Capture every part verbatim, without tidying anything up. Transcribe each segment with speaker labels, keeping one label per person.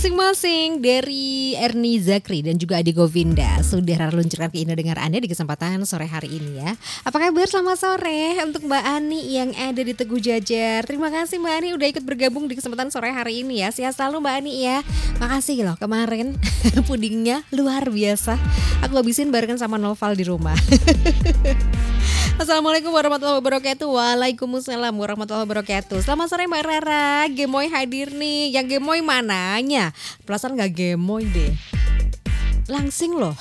Speaker 1: masing-masing dari Erni Zakri dan juga Adi Govinda sudah luncurkan ke Ina Dengar Anda di kesempatan sore hari ini ya. Apa kabar? Selamat sore untuk Mbak Ani yang ada di Teguh Jajar. Terima kasih Mbak Ani udah ikut bergabung di kesempatan sore hari ini ya. Sehat selalu Mbak Ani ya. Makasih loh kemarin pudingnya luar biasa. Aku habisin barengan sama Noval di rumah. Assalamualaikum warahmatullahi wabarakatuh. Waalaikumsalam warahmatullahi wabarakatuh. Selamat sore Mbak Rara. Gemoy hadir nih. Yang gemoy mananya? Perasaan gak gemoy deh. Langsing loh.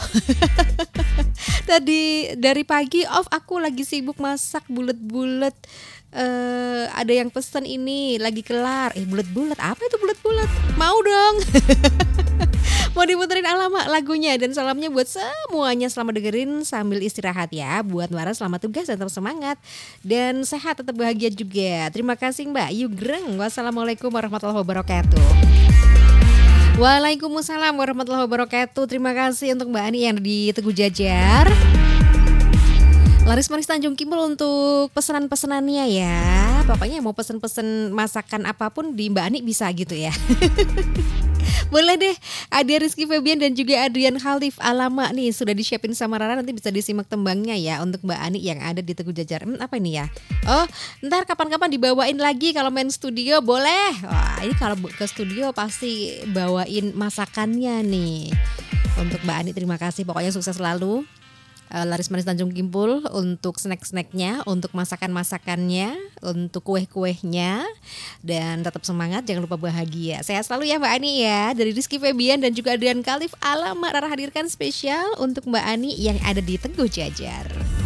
Speaker 1: Tadi dari pagi off aku lagi sibuk masak bulet-bulet. Uh, ada yang pesen ini lagi kelar. Eh bulet-bulet apa itu bulet-bulet? Mau dong. Mau diputerin alamak lagunya. Dan salamnya buat semuanya. Selamat dengerin sambil istirahat ya. Buat Mbak Rara selamat tugas dan tetap semangat. Dan sehat tetap bahagia juga. Terima kasih Mbak Yugreng. Wassalamualaikum warahmatullahi wabarakatuh. Waalaikumsalam warahmatullahi wabarakatuh. Terima kasih untuk Mbak Ani yang di Teguh Jajar. Laris Manis Tanjung Kimpul untuk pesanan-pesanannya ya. Pokoknya mau pesen-pesen masakan apapun di Mbak Ani bisa gitu ya. Boleh deh. Ada Rizky Febian dan juga Adrian Khalif. Alamak nih sudah disiapin sama Rara. Nanti bisa disimak tembangnya ya untuk Mbak Ani yang ada di Teguh Jajar. Hmm, apa ini ya? Oh ntar kapan-kapan dibawain lagi kalau main studio boleh. Wah ini kalau ke studio pasti bawain masakannya nih. Untuk Mbak Ani terima kasih. Pokoknya sukses selalu. Laris Manis Tanjung Kimpul untuk snack-snacknya, untuk masakan-masakannya, untuk kue-kuehnya. Dan tetap semangat, jangan lupa bahagia. Sehat selalu ya Mbak Ani ya. Dari Rizky Febian dan juga Adrian Khalif. Alamak Rara hadirkan spesial untuk Mbak Ani yang ada di Teguh Jajar.